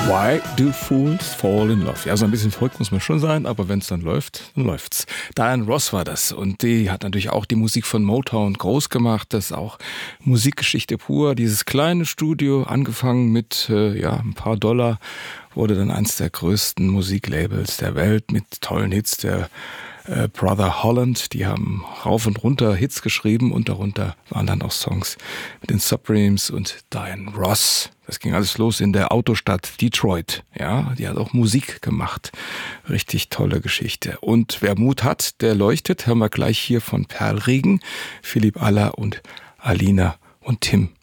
Why do fools fall in love? Ja, so ein bisschen verrückt muss man schon sein, aber wenn es dann läuft's. Diana Ross war das und die hat natürlich auch die Musik von Motown groß gemacht. Das ist auch Musikgeschichte pur. Dieses kleine Studio, angefangen mit ein paar $, wurde dann eins der größten Musiklabels der Welt mit tollen Hits. Der Brother Holland, die haben rauf und runter Hits geschrieben und darunter waren dann auch Songs mit den Supremes und Diana Ross. Das ging alles los in der Autostadt Detroit. Ja, die hat auch Musik gemacht. Richtig tolle Geschichte. Und wer Mut hat, der leuchtet. Hören wir gleich hier von Perlregen, Philipp Aller und Alina und Tim.